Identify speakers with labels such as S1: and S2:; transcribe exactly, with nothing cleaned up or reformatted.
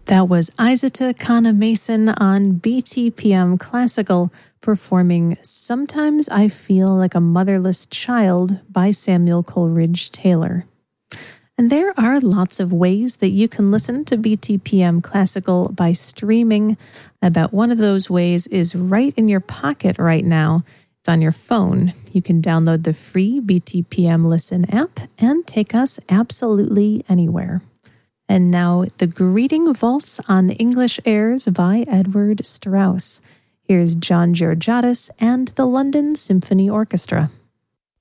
S1: That was Isata Kana Mason on B T P M Classical performing Sometimes I Feel Like a Motherless Child by Samuel Coleridge Taylor. And there are lots of ways that you can listen to B T P M Classical by streaming. About one of those ways is right in your pocket right now. It's on your phone. You can download the free B T P M Listen app and take us absolutely anywhere. And now, the Greeting Valse on English Airs by Edward Strauss. Here's John Georgiadis and the London Symphony Orchestra.